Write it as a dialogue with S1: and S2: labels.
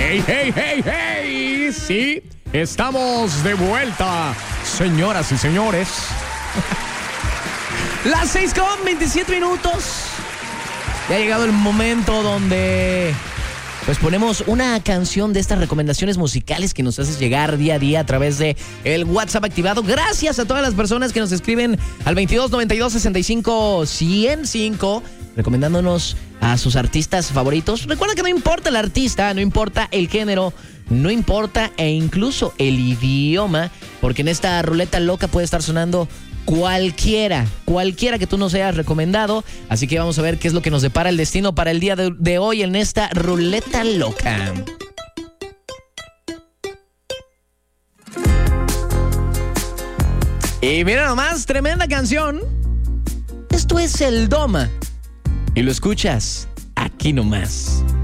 S1: Hey, hey, hey, hey. Sí, estamos de vuelta, señoras y señores. Las 6:27. Ya ha llegado el momento donde pues ponemos una canción de estas recomendaciones musicales que nos haces llegar día a día a través de el WhatsApp activado. Gracias a todas las personas que nos escriben al 22 92 65 105 recomendándonos a sus artistas favoritos. Recuerda que no importa el artista, no importa el género, no importa e incluso el idioma, porque en esta ruleta loca puede estar sonando cualquiera que tú nos hayas recomendado. Así que vamos a ver qué es lo que nos depara el destino para el día de hoy en esta ruleta loca. Y mira nomás, tremenda canción. Esto es El Doma y lo escuchas aquí nomás.